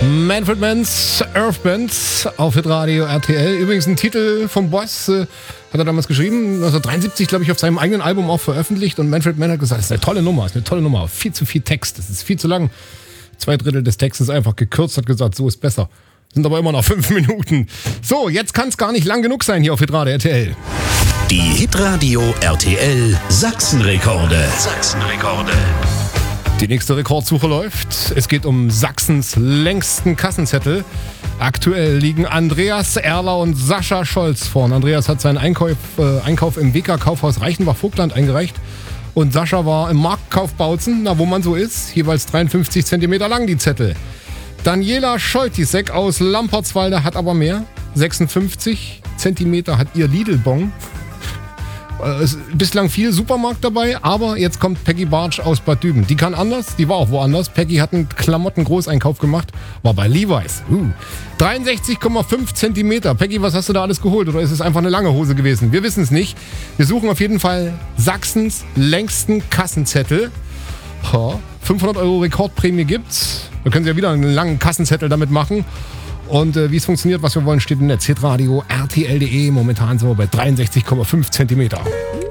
Manfred Mann's Earth Band auf Hitradio RTL. Übrigens ein Titel vom Boss, hat er damals geschrieben, 1973, glaube ich, auf seinem eigenen Album auch veröffentlicht. Und Manfred Mann hat gesagt, das ist eine tolle Nummer, viel zu viel Text, das ist viel zu lang. 2/3 des Textes einfach gekürzt, hat gesagt, so ist besser. Sind aber immer noch 5 Minuten. So, jetzt kann es gar nicht lang genug sein hier auf Hitradio RTL. Die Hitradio RTL Sachsenrekorde. Die nächste Rekordsuche läuft. Es geht um Sachsens längsten Kassenzettel. Aktuell liegen Andreas Erler und Sascha Scholz vorn. Andreas hat seinen Einkauf im WK-Kaufhaus Reichenbach-Vogtland eingereicht. Und Sascha war im Marktkauf Bautzen, wo man so ist, jeweils 53 cm lang die Zettel. Daniela Scholtisek aus Lampertswalde hat aber mehr. 56 cm hat ihr Lidl-Bon. Bislang viel Supermarkt dabei, aber jetzt kommt Peggy Bartsch aus Bad Düben. Die kann anders, die war auch woanders. Peggy hat einen Klamotten-Großeinkauf gemacht, war bei Levi's. 63,5 Zentimeter. Peggy, was hast du da alles geholt? Oder ist es einfach eine lange Hose gewesen? Wir wissen es nicht. Wir suchen auf jeden Fall Sachsens längsten Kassenzettel. 500 € Rekordprämie gibt's. Da können Sie ja wieder einen langen Kassenzettel damit machen. Und wie es funktioniert, was wir wollen, steht im Netz. Hitradio RTL.de. Momentan sind wir bei 63,5 Zentimeter.